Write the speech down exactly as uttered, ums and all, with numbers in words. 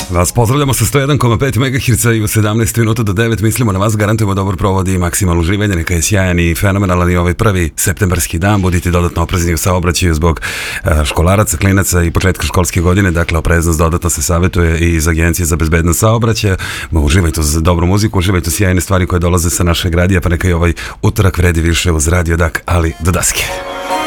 Vas pozdravljamo sa sto jedan zarez pet megaherca i u sedamnaest minuta do devet mislimo na vas, garantujemo dobar provod i maksimalno uživanje, neka je sjajan i fenomenalan i ovaj prvi septembarski dan, budite dodatno oprezni u saobraćaju zbog školaraca, klinaca i početka školske godine, dakle opreznost dodatno se savjetuje i iz Agencije za bezbednost saobraćaja. Uživajte uz dobru muziku, uživajte uz sjajne stvari koje dolaze sa našeg radija, pa neka i ovaj utorak vredi više uz Radio Dak, ali do daske.